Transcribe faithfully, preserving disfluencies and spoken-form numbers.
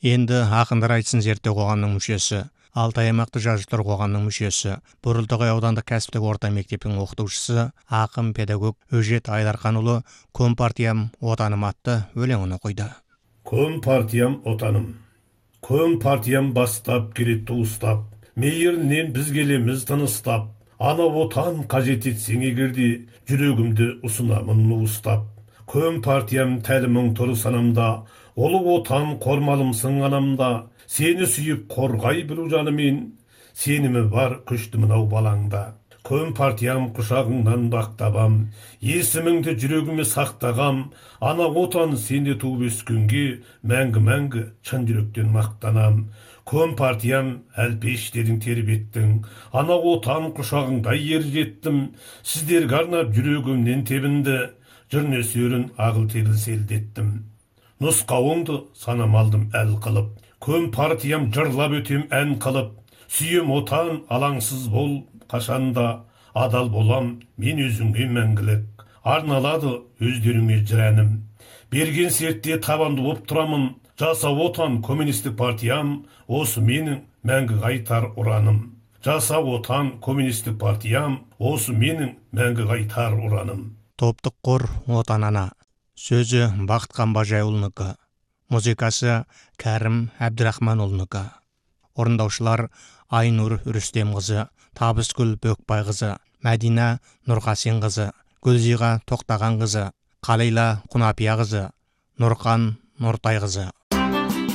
Енді ақындар айтсын зерттеу қоғамының мүшесі, Алтай аймақты жазушылар қоғамының мүшесі, Бұрылтоғай аудандық кәсіптік орта мектептің оқытушысы, ақын педагог Өжет Айдарханұлы Компартиям отаным атты өлеңін оқиды. Компартиям отаным. Компартиям бастап келет туыстап, мейірінен біз келеміз тыныстап, ана отан қажет етсең егерде, жүрегімді ұсынамын уыстап. Компартиям тәлімің тұр санамда, олы отан қормалымсың анамда, сені сүйіп қорғай білу жанымен, сенімі бар күшті мынау балаңда. Компартиям құшағыңнан бақтабам, есіміңді жүрегіме сақтағам, ана отан сенде туып өскенге, мәңгі-мәңгі шын жүректен мақтанам. Компартиям әлпеш дедің тербеттің, ана отан құшағыңда ер жеттім, сіздерге арнап жүрегімнен тебінді, жыр нөсерін ағыл тегіл селдеттім. Нұсқауыңды санам алдым әл қылып, Компартиям жырлап өтем ән қылып, сүйем отан алаңсыз бол қашанда, адал болам мен өзіңе мәңгілік, арналады өздеріңе жыр әнім. Берген сертте табанды боп тұрамын, жаса отан коммунистік партиям, осы менің мәңгі қайтар ұраным. Жаса отан коммунистік партиям, осы менің мәңгі қайтар ұраным. Топтық қор отан ана. Сөзі Бақыт Қамбажайұлынікі. Музыкасы Кәрім Әбдірахманұлынікі. Орындаушылар Айнұр Үрістемқызы, Табысгүл Бөкбайқызы, Мәдина Нұрқасенқызы, Гүлзиға Тоқтағанқызы, Қалила Құнапияқызы, Нұрқан Нұртайқызы.